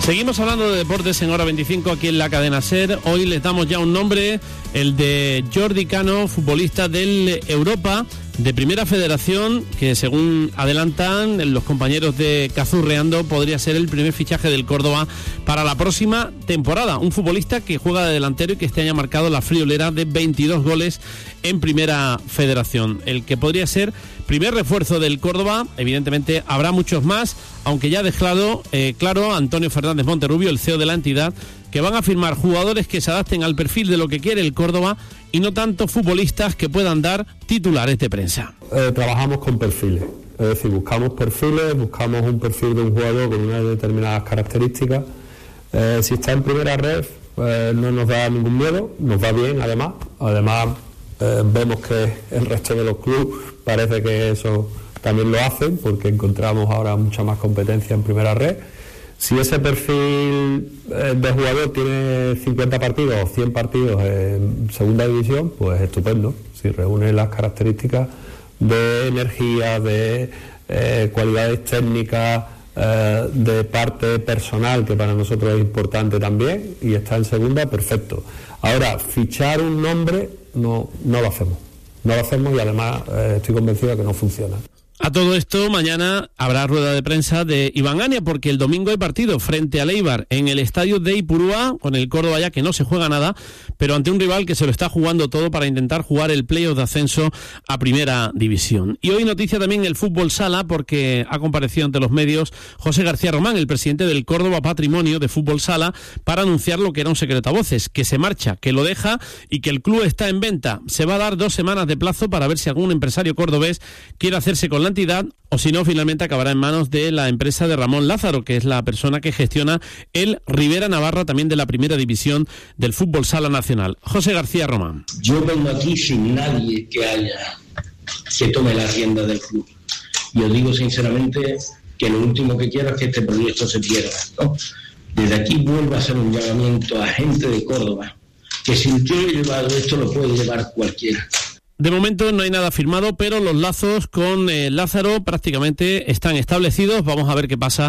Seguimos hablando de deportes en Hora 25 aquí en la cadena SER. Hoy le damos ya un nombre, el de Jordi Cano, futbolista del Europa de Primera Federación, que según adelantan los compañeros de Cazurreando, podría ser el primer fichaje del Córdoba para la próxima temporada. Un futbolista que juega de delantero y que este año ha marcado la friolera de 22 goles en Primera Federación. El que podría ser primer refuerzo del Córdoba. Evidentemente habrá muchos más, aunque ya ha dejado claro Antonio Fernández Monterrubio, el CEO de la entidad, que van a firmar jugadores que se adapten al perfil de lo que quiere el Córdoba y no tanto futbolistas que puedan dar titulares de prensa. Trabajamos con perfiles, es decir, buscamos perfiles, buscamos un perfil de un jugador con unas determinadas características. Si está en primera red, no nos da ningún miedo, nos va bien además. Vemos que el resto de los clubes parece que eso también lo hacen, porque encontramos ahora mucha más competencia en primera red. Si ese perfil de jugador tiene 50 partidos o 100 partidos en segunda división, pues estupendo. Si reúne las características de energía, de cualidades técnicas, de parte personal, que para nosotros es importante también, y está en segunda, perfecto. Ahora, fichar un nombre no lo hacemos. No lo hacemos y además estoy convencido de que no funciona. A todo esto, mañana habrá rueda de prensa de Iván Ania, porque el domingo hay partido frente al Eibar en el estadio de Ipurúa, con el Córdoba ya que no se juega nada, pero ante un rival que se lo está jugando todo para intentar jugar el playoff de ascenso a Primera División. Y hoy noticia también el fútbol sala, porque ha comparecido ante los medios José García Román, el presidente del Córdoba Patrimonio de Fútbol Sala, para anunciar lo que era un secreto a voces, que se marcha, que lo deja y que el club está en venta. Se va a dar 2 semanas de plazo para ver si algún empresario cordobés quiere hacerse con la entidad, o si no, finalmente acabará en manos de la empresa de Ramón Lázaro, que es la persona que gestiona el Rivera Navarra, también de la Primera División del fútbol sala nacional. José García Román. Yo vengo aquí sin nadie que tome la rienda del club. Y os digo sinceramente que lo último que quiero es que este proyecto se pierda, ¿no? Desde aquí vuelvo a hacer un llamamiento a gente de Córdoba, que si yo he llevado esto lo puede llevar cualquiera. De momento no hay nada firmado, pero los lazos con Lázaro prácticamente están establecidos. Vamos a ver qué pasa